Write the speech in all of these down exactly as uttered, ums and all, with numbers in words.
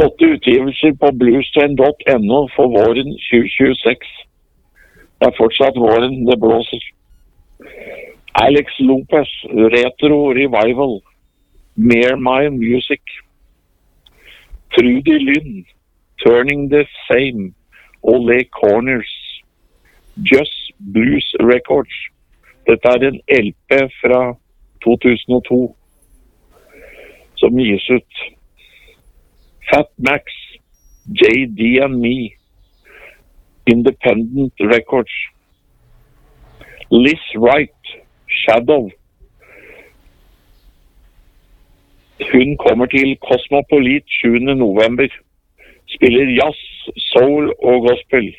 Åtte utgivelser på bluestrain punktum no for våren tjue tjueseks. Det er fortsatt våren, det blåser. Alex Lopez, Retro Revival, Mere My Music. Trudy Lynn, Turning the Same, Ole Corners, Just Blues Records. Dette er en L P fra to tusen og to som gis ut. Fat Max, J D and Me, Independent Records. Liz Wright, Shadow. Hun kommer til Cosmopolit sjuende november. Spiller jazz, soul og gospel.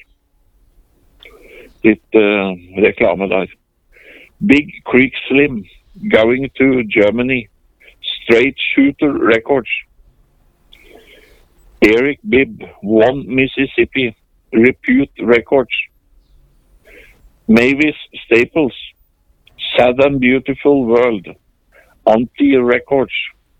Litt uh, reklame der. Big Creek Slim, Going to Germany. Straight Shooter Records. Eric Bibb, One Mississippi, Repute Records. Mavis Staples, Sad and Beautiful World, Anti Records.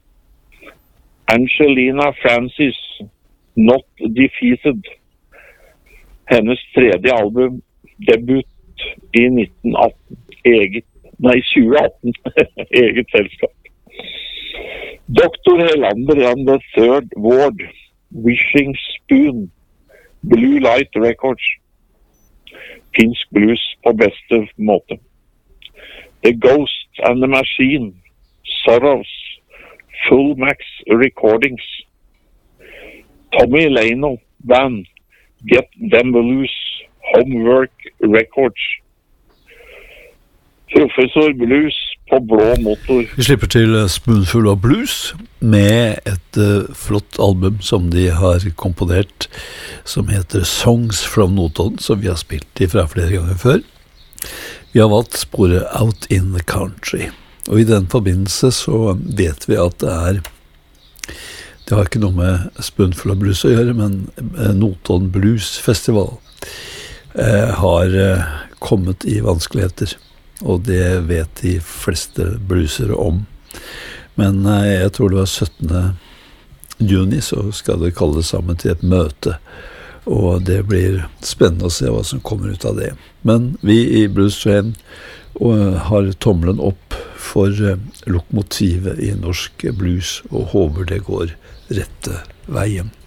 Angelina Francis, Not Defeated. Hennes tredje album, debut i nitten atten. Eget, nei, tjue atten. Eget selskap. Doktor Helander and the Third Ward, Wishing Spoon, Blue Light Records. Finsk blues på beste måte. The Ghost and the Machine, Sorrows, Full Max Recordings. Tommy Leno Band, Get Them Blues, Homework Records. Professor Blues på blå motor. Vi slipper til Spoonful of Blues med et uh, flott album som de har komponert, som heter Songs from Notodden, som vi har spilt ifra flere ganger før. Vi har valgt sporet Out in the Country, og i den forbindelse så vet vi at det er, det har ikke noe med Spoonful of Blues å gjøre, men Notodden Blues Festival uh, har uh, kommet i vanskeligheter. Og det vet de fleste bluesere om. Men jeg tror det var syttende juni, så skal det kalles sammen til et møte. Og det blir spennende å se hva som kommer ut av det. Men vi i Blues Train har tommelen opp for lokomotivet i norsk blues, og håper det går rette veien.